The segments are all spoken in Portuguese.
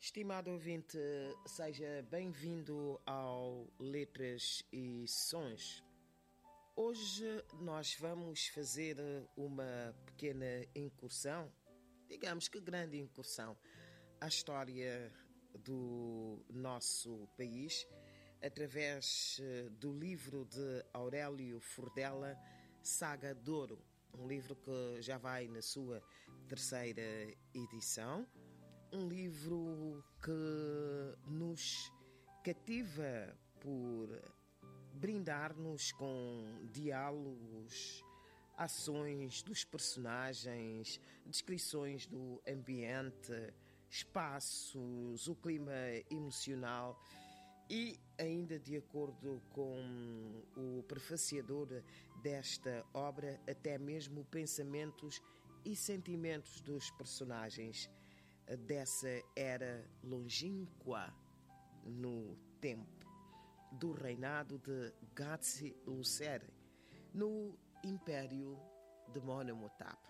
Estimado ouvinte, seja bem-vindo ao Letras e Sons. Hoje nós vamos fazer uma pequena incursão, digamos que grande incursão, à história do nosso país, através do livro de Aurélio Furdela, Saga de Ouro, um livro que já vai na sua terceira edição. Um livro que nos cativa por brindar-nos com diálogos, ações dos personagens, descrições do ambiente, espaços, o clima emocional e, ainda de acordo com o prefaciador desta obra, até mesmo pensamentos e sentimentos dos personagens dessa era longínqua no tempo do reinado de Gatsi Lucere no Império de Monomotapa.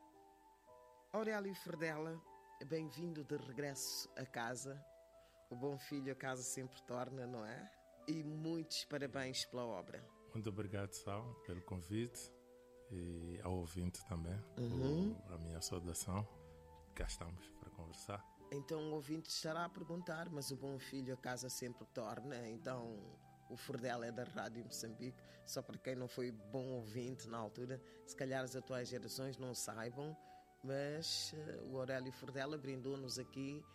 Aurélio Furdela, bem-vindo de regresso a casa. O bom filho a casa sempre torna, não é? E muitos parabéns pela obra. Muito obrigado, Sal, pelo convite e ao ouvinte também, por a minha saudação. Cá estamos para conversar. Então o ouvinte estará a perguntar, mas o bom filho a casa sempre torna. Então o Furdela é da Rádio Moçambique, só para quem não foi bom ouvinte na altura, se calhar as atuais gerações não saibam, mas o Aurélio Furdela brindou-nos aqui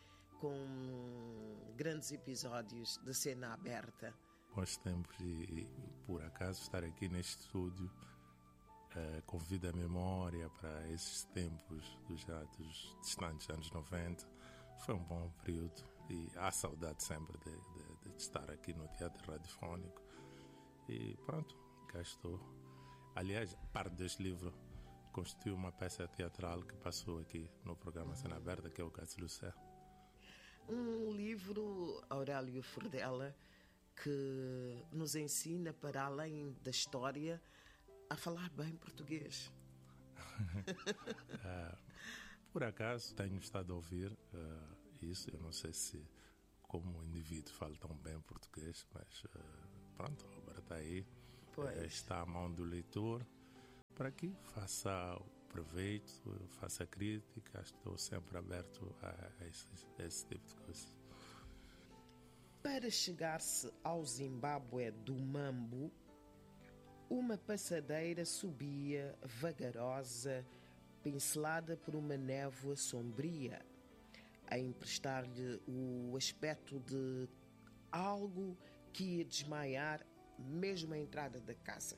com grandes episódios de cena aberta. Bons tempos e por acaso estar aqui neste estúdio convida a memória para esses tempos dos distantes anos 90. Foi um bom período e há saudade sempre de estar aqui no teatro radiofónico. E pronto, cá estou. Aliás, parte deste livro constitui uma peça teatral que passou aqui no programa Cena Aberta, que é o Gatsi Lucere. Um livro, Aurélio Furdela, que nos ensina, para além da história, a falar bem português. Por acaso tenho estado a ouvir isso. Eu não sei se como indivíduo falo tão bem português, mas pronto, a obra está aí. Está à mão do leitor para que faça o proveito, faça crítica. Estou sempre aberto a esse tipo de coisas. Para chegar-se ao Zimbábue do Mambo, uma passadeira subia vagarosa, pincelada por uma névoa sombria, a emprestar-lhe o aspecto de algo que ia desmaiar mesmo à entrada da casa.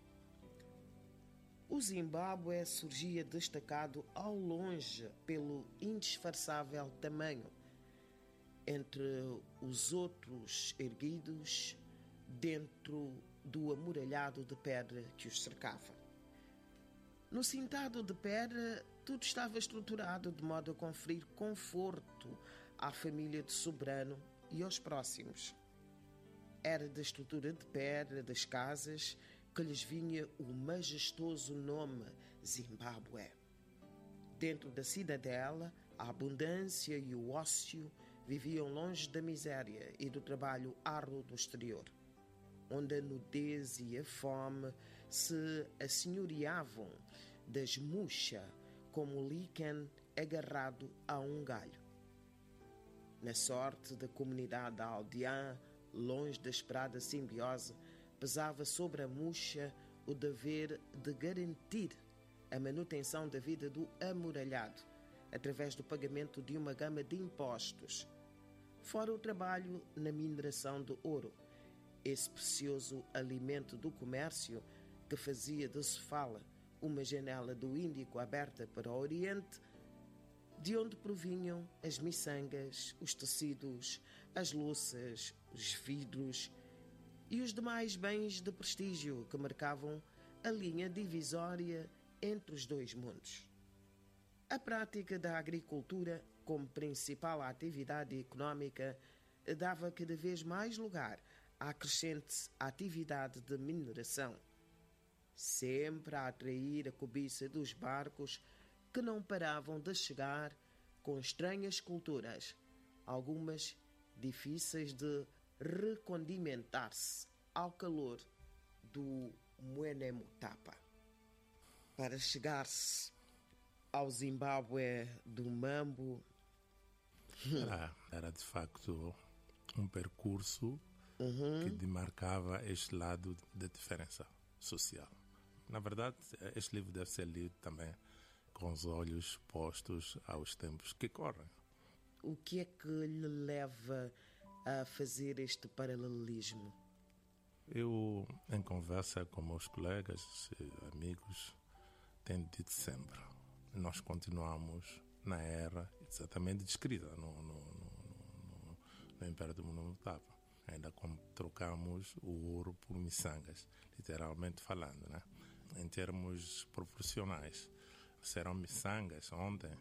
O Zimbábue surgia destacado ao longe pelo indisfarçável tamanho, entre os outros erguidos, dentro do amuralhado de pedra que os cercava. No cintado de pedra, tudo estava estruturado de modo a conferir conforto à família de soberano e aos próximos. Era da estrutura de pedra das casas que lhes vinha o majestoso nome Zimbábue. Dentro da cidadela, a abundância e o ócio viviam longe da miséria e do trabalho árduo do exterior, onde a nudez e a fome se assenhoreavam das murcha como o líquen agarrado a um galho. Na sorte da comunidade da aldeã, longe da esperada simbiose, pesava sobre a murcha o dever de garantir a manutenção da vida do amuralhado, através do pagamento de uma gama de impostos, fora o trabalho na mineração de ouro, esse precioso alimento do comércio que fazia de Sofala uma janela do Índico aberta para o Oriente, de onde provinham as miçangas, os tecidos, as louças, os vidros e os demais bens de prestígio que marcavam a linha divisória entre os dois mundos. A prática da agricultura, como principal atividade económica, dava cada vez mais lugar à crescente atividade de mineração, sempre a atrair a cobiça dos barcos que não paravam de chegar com estranhas culturas, algumas difíceis de recondimentar-se ao calor do Mwene Mutapa. Para chegar-se ao Zimbábue do Mambo, Era de facto um percurso que demarcava este lado da diferença social. Na verdade, este livro deve ser lido também com os olhos postos aos tempos que correm. o que é que lhe leva a fazer este paralelismo? Eu, em conversa com meus colegas e amigos, tenho dito sempre, nós continuamos na era exatamente descrita no Império do Mutapa. Ainda como trocamos o ouro por miçangas, literalmente falando, né? Em termos proporcionais. Serão miçangas ontem,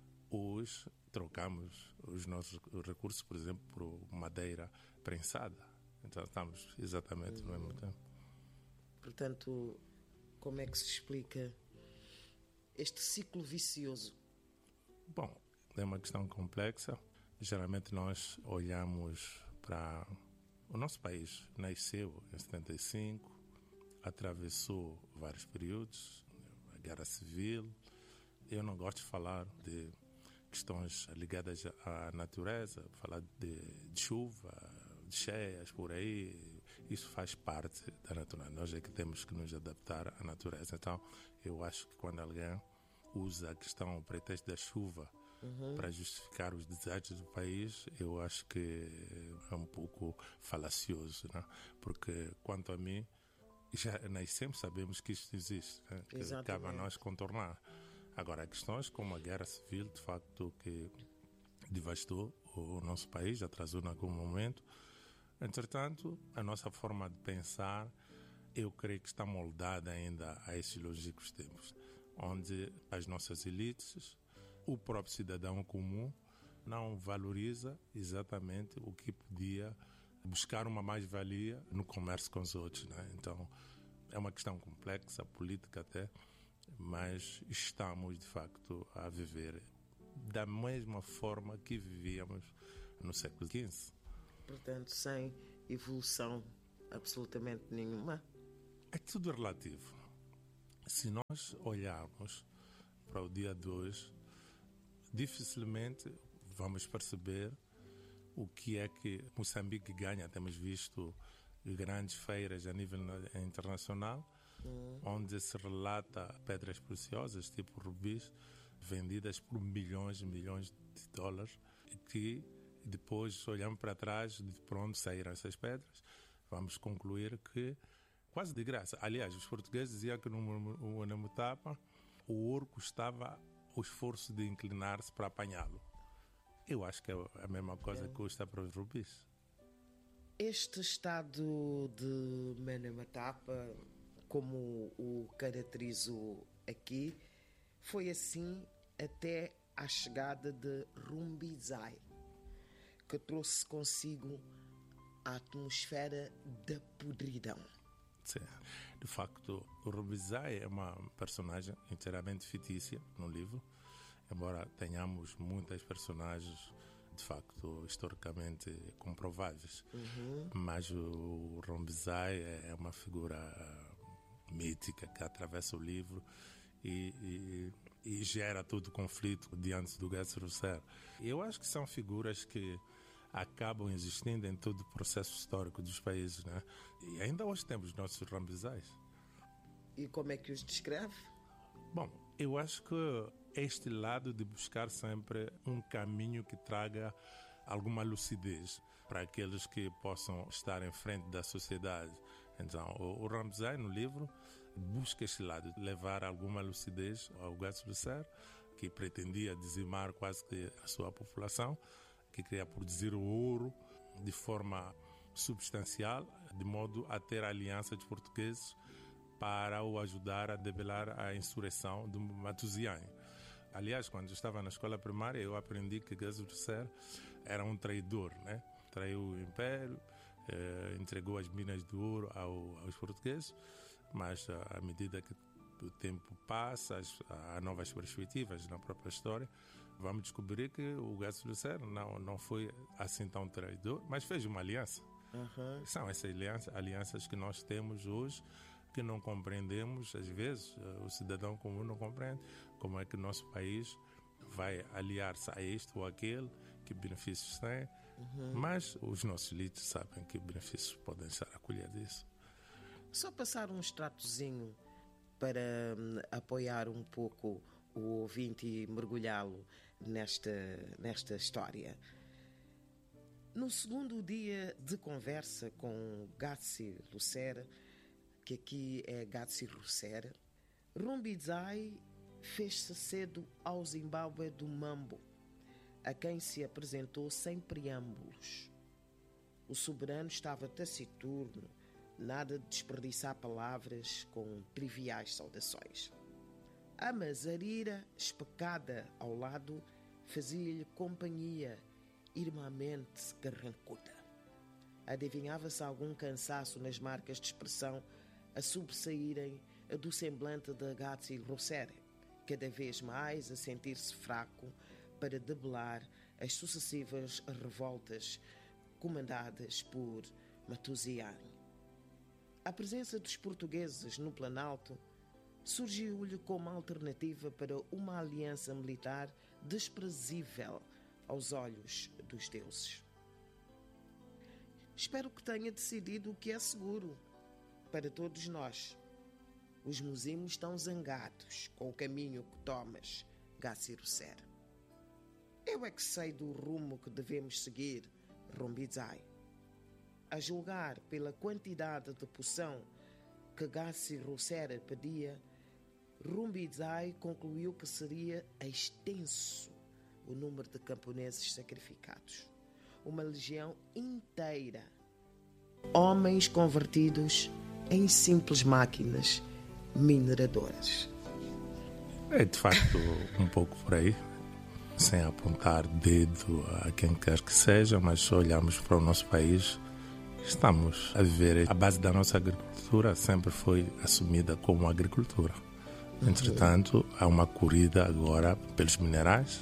hoje trocamos os nossos recursos, por exemplo, por madeira prensada. Então estamos exatamente no mesmo tempo. Portanto, como é que se explica este ciclo vicioso? Bom, é uma questão complexa. Geralmente nós olhamos para o nosso país. Nasceu em 75, atravessou vários períodos, a Guerra Civil. Eu não gosto de falar de questões ligadas à natureza, falar de chuva, de cheias por aí. Isso faz parte da natureza. Nós é que temos que nos adaptar à natureza. Então, eu acho que quando alguém usa a questão, o pretexto da chuva, para justificar os desastres do país, eu acho que é um pouco falacioso, né? Porque, quanto a mim, já nós sempre sabemos que isto existe, né? Que cabe a nós contornar. Agora, há questões como a Guerra Civil, de facto, que devastou o nosso país, atrasou em algum momento. Entretanto, a nossa forma de pensar, eu creio que está moldada ainda a esses longínquos tempos, onde as nossas elites, o próprio cidadão comum, não valoriza exatamente o que podia buscar uma mais-valia no comércio com os outros, né? Então, é uma questão complexa, política até, mas estamos, de facto, a viver da mesma forma que vivíamos no século XV. Portanto, sem evolução absolutamente nenhuma. É tudo relativo. Se nós olharmos para o dia de hoje, dificilmente vamos perceber o que é que Moçambique ganha. Temos visto grandes feiras a nível internacional, onde se relata pedras preciosas, tipo rubis, vendidas por milhões e milhões de dólares, que depois, olhando para trás, de pronto saíram essas pedras, vamos concluir que quase de graça. Aliás, os portugueses diziam que no Mwene Mutapa o ouro custava o esforço de inclinar-se para apanhá-lo. Eu acho que é a mesma coisa que custa para os rubis. Este estado de Mwene Mutapa, como o caracterizo aqui, foi assim até à chegada de Rumbizai, que trouxe consigo a atmosfera da podridão. Sim. De facto, o Rumbizai é uma personagem inteiramente fictícia no livro, embora tenhamos muitas personagens de facto historicamente comprováveis. Mas o Rumbizai é uma figura mítica que atravessa o livro e gera todo o conflito diante do Getser. Eu acho que são figuras que acabam existindo em todo o processo histórico dos países, né? E ainda hoje temos nossos Rumbizais. E como é que os descreve? Bom, eu acho que este lado de buscar sempre um caminho que traga alguma lucidez para aqueles que possam estar em frente da sociedade. Então, o Rumbizai, no livro, busca este lado, de levar alguma lucidez ao Getser, que pretendia dizimar quase que a sua população, que queria produzir o ouro de forma substancial, de modo a ter a aliança dos portugueses para o ajudar a debelar a insurreição do Matuziane. Aliás, quando eu estava na escola primária, eu aprendi que Getser era um traidor, né? Traiu o Império, entregou as minas de ouro aos portugueses, mas à medida que o tempo passa, há novas perspectivas na própria história, Vamos descobrir que o Gácio Lucero não foi assim tão traidor, mas fez uma aliança. São essas alianças que nós temos hoje, que não compreendemos, às vezes, o cidadão comum não compreende como é que o nosso país vai aliar-se a este ou aquele, que benefícios tem, mas os nossos líderes sabem que benefícios podem estar a colher disso. Só passar um extratozinho para apoiar um pouco o ouvinte e mergulhá-lo nesta história. No segundo dia de conversa com Gatsi Lucero, que aqui é Gatsi Lucero, Rumbidzai fez-se cedo ao Zimbábue do Mambo, a quem se apresentou sem preâmbulos. O soberano estava taciturno, nada de desperdiçar palavras com triviais saudações. A Mazarira, especada ao lado, fazia-lhe companhia, irmãmente carrancuda. Adivinhava-se algum cansaço nas marcas de expressão a sobressaírem do semblante de Gatsi Lucero, cada vez mais a sentir-se fraco para debelar as sucessivas revoltas comandadas por Matuziane. A presença dos portugueses no Planalto surgiu-lhe como alternativa para uma aliança militar desprezível aos olhos dos deuses. Espero que tenha decidido o que é seguro para todos nós. Os musimos estão zangados com o caminho que tomas, Gatsi Lucero. Eu é que sei do rumo que devemos seguir, Rumbidzai. A julgar pela quantidade de poção que Gatsi Lucero pedia, Rumbidzai concluiu que seria extenso o número de camponeses sacrificados. Uma legião inteira. Homens convertidos em simples máquinas mineradoras. É de facto um pouco por aí, sem apontar dedo a quem quer que seja, mas se olharmos para o nosso país, estamos a viver. A base da nossa agricultura sempre foi assumida como agricultura. Entretanto, há uma corrida agora pelos minerais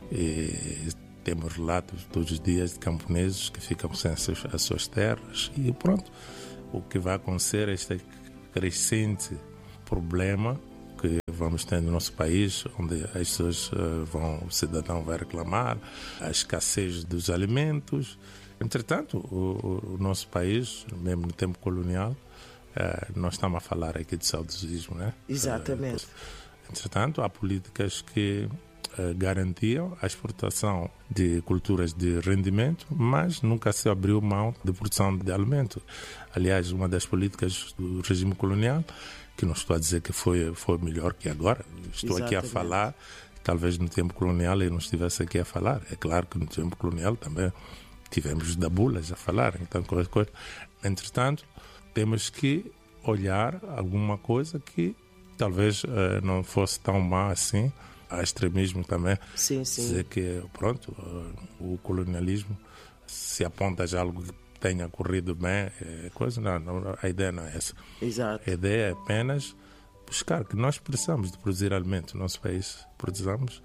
e temos relatos todos os dias de camponeses que ficam sem as suas terras e pronto. O que vai acontecer é este crescente problema que vamos ter no nosso país, onde as pessoas o cidadão vai reclamar a escassez dos alimentos. Entretanto, o nosso país, mesmo no tempo colonial, nós estamos a falar aqui de saudosismo, né? Exatamente. Entretanto, há políticas que garantiam a exportação de culturas de rendimento, mas nunca se abriu mão de produção de alimento. Aliás, uma das políticas do regime colonial, que não estou a dizer que foi melhor que agora, estou aqui a falar, talvez no tempo colonial eu não estivesse aqui a falar. É claro que no tempo colonial também tivemos dabulas a falar, então qualquer coisa. Entretanto, temos que olhar alguma coisa que talvez não fosse tão má assim. Há extremismo também. Sim. Dizer que, pronto, o colonialismo se aponta já algo que tenha corrido bem, coisa, não, a ideia não é essa. Exato. A ideia é apenas buscar que nós precisamos de produzir alimento no nosso país. Precisamos,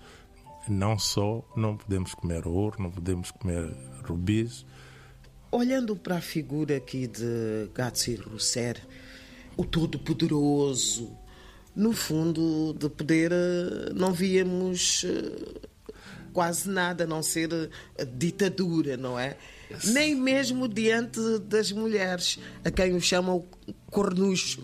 não podemos comer ouro, não podemos comer rubis. Olhando para a figura aqui de Gatsi Lucero, o todo-poderoso, no fundo, de poder não víamos quase nada, a não ser a ditadura, não é? Nem mesmo diante das mulheres, a quem o chamam cornucho.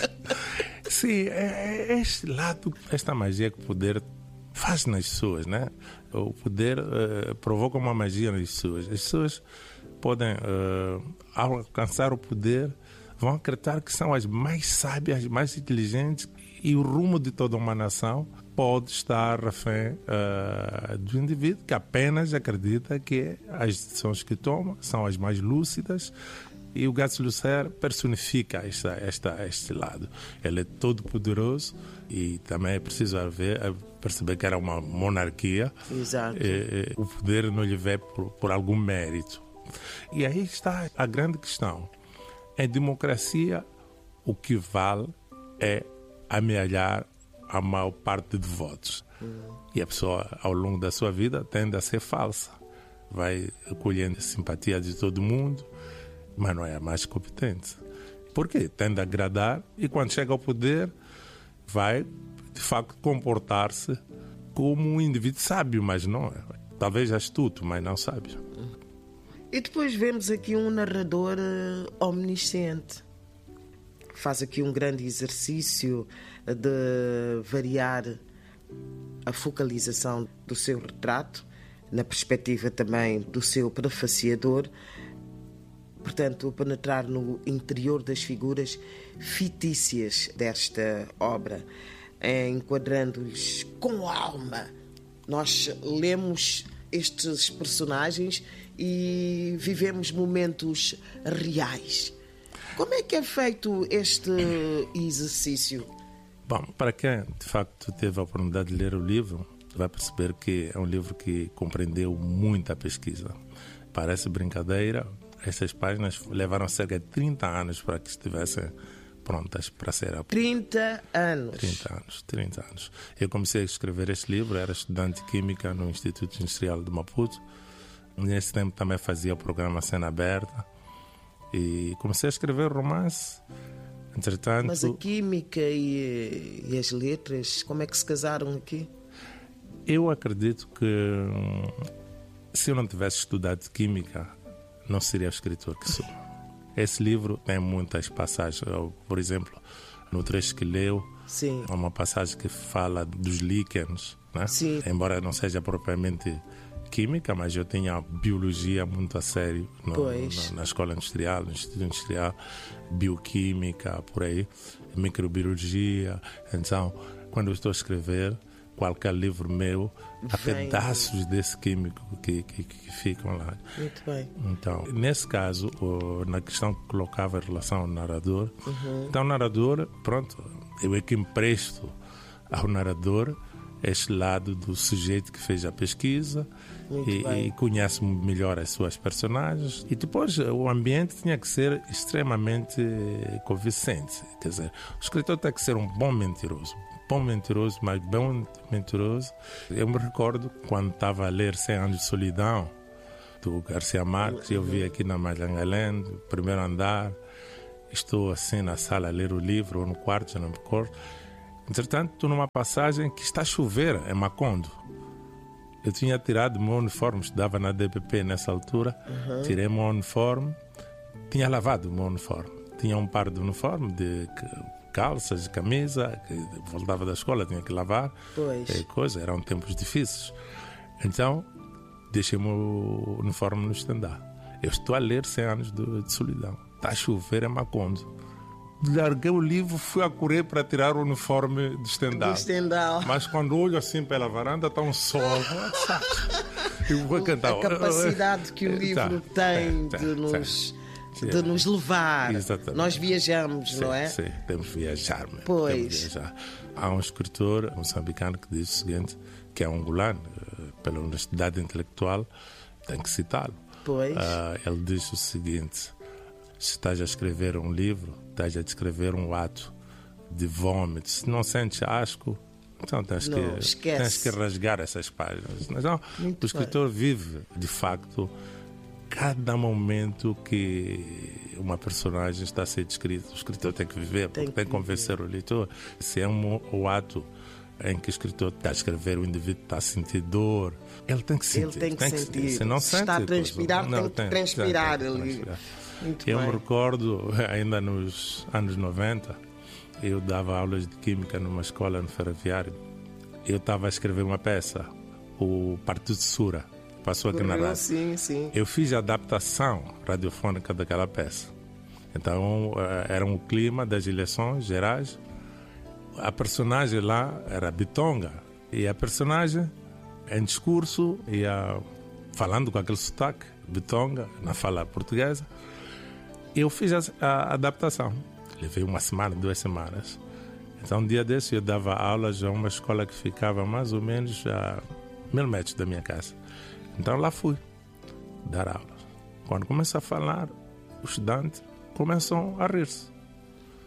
Sim, é este lado, esta magia que o poder faz nas pessoas, né? O poder provoca uma magia nas pessoas. As pessoas podem, ao alcançar o poder, vão acreditar que são as mais sábias, as mais inteligentes, e o rumo de toda uma nação pode estar refém do indivíduo que apenas acredita que as decisões que toma são as mais lúcidas, e o Gatsi Lucero personifica este lado. Ele é todo poderoso e também é preciso perceber que era uma monarquia. Exato. O poder não lhe vem por algum mérito. E aí está a grande questão. Em democracia, o que vale é amealhar a maior parte de votos. E a pessoa, ao longo da sua vida, tende a ser falsa. Vai colhendo a simpatia de todo mundo, mas não é a mais competente. Por quê? Tende a agradar e quando chega ao poder vai, de facto, comportar-se como um indivíduo sábio, mas não é. Talvez astuto, mas não sábio. E depois vemos aqui um narrador omnisciente. Faz aqui um grande exercício de variar a focalização do seu retrato, na perspectiva também do seu prefaciador, portanto, penetrar no interior das figuras fictícias desta obra, enquadrando-lhes com alma. Nós lemos estes personagens e vivemos momentos reais. Como é que é feito este exercício? Bom, para quem de facto teve a oportunidade de ler o livro, vai perceber que é um livro que compreendeu muita pesquisa. Parece brincadeira, estas páginas levaram cerca de 30 anos para que estivessem prontas para ser apresentadas. 30 anos. Eu comecei a escrever este livro, era estudante de Química no Instituto Industrial de Maputo. Nesse tempo também fazia o programa Cena Aberta e comecei a escrever romance. Entretanto, mas a Química e as letras, como é que se casaram aqui? Eu acredito que se eu não tivesse estudado Química, não seria o escritor que sou. Esse livro tem muitas passagens. Por exemplo, no trecho que leu, sim, há uma passagem que fala dos líquens, né? Sim. Embora não seja propriamente Química, mas eu tinha Biologia muito a sério na escola industrial, no Instituto Industrial, Bioquímica, por aí, Microbiologia. Então, quando eu estou a escrever qualquer livro meu, há pedaços desse químico que ficam lá. Muito bem. Então, nesse caso, na questão que colocava em relação ao narrador, então o narrador, pronto, eu é que empresto ao narrador este lado do sujeito que fez a pesquisa e conhece melhor as suas personagens. E depois o ambiente tinha que ser extremamente convincente. Quer dizer, o escritor tem que ser um bom mentiroso, mas bom mentiroso. Eu me recordo quando estava a ler 100 Anos de Solidão, do Garcia Marques, eu vi aqui na Malangalém, primeiro andar, estou assim na sala a ler o livro, ou no quarto, já não me recordo. Entretanto, estou numa passagem que está a chover em Macondo. Eu tinha tirado o meu uniforme, estudava na DPP nessa altura, tirei o meu uniforme, tinha lavado o meu uniforme. Tinha um par de uniforme, de calças, de camisa, que voltava da escola, tinha que lavar, eram tempos difíceis. Então, deixei o meu uniforme no estendal. Eu estou a ler 100 Anos de Solidão. Está a chover em Macondo. Larguei o livro, fui a correr para tirar o uniforme de estendal. Mas quando olho assim pela varanda, está um sol. Eu vou cantar. A capacidade que o livro tem de nos levar. Exatamente. Nós viajamos, sim, não é? Sim, temos que viajar. Pois. Há um escritor moçambicano que diz o seguinte, que é angolano, pela honestidade intelectual, tem que citá-lo. Ele diz o seguinte: se estás a escrever um livro, estás a descrever um ato de vômito. Se não sentes asco, então tens que rasgar essas páginas. Então, o escritor vive, de facto, cada momento que uma personagem está a ser descrita. O escritor tem que viver, porque tem que convencer o leitor. Se é o ato em que o escritor está a escrever, o indivíduo está a sentir dor, ele tem que sentir. Ele tem que sentir. Se não sente, está a transpirar, tem que transpirar ali. Eu me recordo, ainda nos anos 90, eu dava aulas de Química numa escola no Ferroviário. Eu estava a escrever uma peça, o Partido de Sura, passou aqui na rádio. Sim. Eu fiz a adaptação radiofônica daquela peça. Então, era um clima das eleições gerais. A personagem lá era Bitonga. E a personagem, em discurso, ia falando com aquele sotaque, Bitonga, na fala portuguesa. Eu fiz a adaptação. Levei 1 semana, 2 semanas. Então, um dia desse, eu dava aulas a uma escola que ficava mais ou menos a 1000 metros da minha casa. Então, lá fui dar aulas. Quando começo a falar, os estudantes começam a rir-se.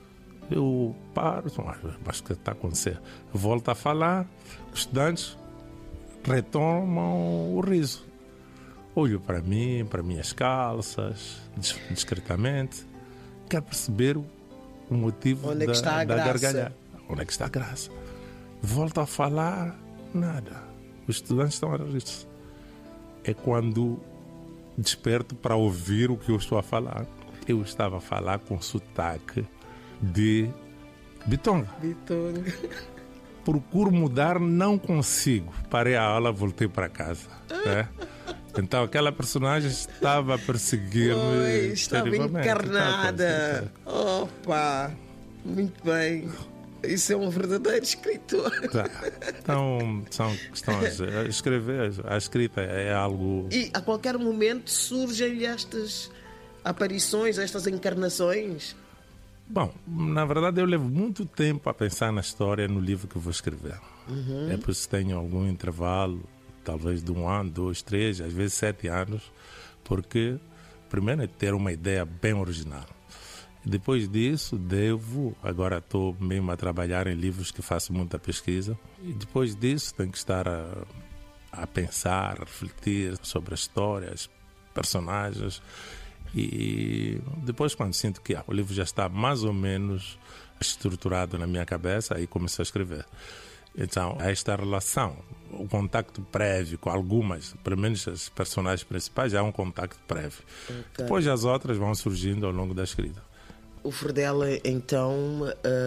Eu paro, mas o que está acontecendo? Volto a falar, os estudantes retomam o riso. Olho para mim, para minhas calças, discretamente. Quero perceber o motivo Onde é que está a da graça? gargalhada. Onde é que está a graça? Volto a falar, nada. Os estudantes estão a rir-se. É quando desperto para ouvir o que eu estou a falar. Eu estava a falar com sotaque de Bitonga. Procuro mudar, não consigo. Parei a aula, voltei para casa. Né? Então aquela personagem estava a perseguir-me. Estava encarnada. Opa, muito bem. Isso é um verdadeiro escritor. Tá. Então, são questões. Escrever, a escrita é algo. E a qualquer momento surgem-lhe estas aparições, estas encarnações. Bom, na verdade eu levo muito tempo a pensar na história no livro que vou escrever. É por isso que tenho algum intervalo, talvez de 1 ano, 2, 3, às vezes 7 anos, porque primeiro é ter uma ideia bem original. Depois disso, agora estou mesmo a trabalhar em livros que faço muita pesquisa, e depois disso tenho que estar a pensar, a refletir sobre as histórias, personagens, e depois quando sinto que o livro já está mais ou menos estruturado na minha cabeça, aí começo a escrever. Então, esta relação, o contacto prévio com algumas, pelo menos as personagens principais, já é um contacto prévio. Okay. Depois as outras vão surgindo ao longo da escrita. O Fredela, então,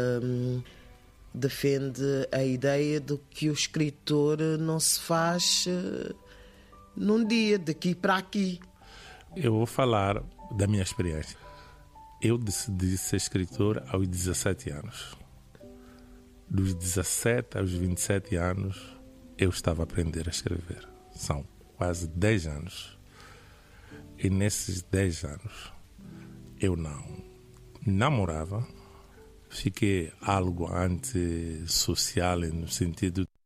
defende a ideia de que o escritor não se faz num dia, daqui para aqui. Eu vou falar da minha experiência. Eu decidi ser escritor aos 17 anos. Dos 17 aos 27 anos, eu estava a aprender a escrever. São quase 10 anos. E nesses 10 anos, eu não namorava, fiquei algo antissocial no sentido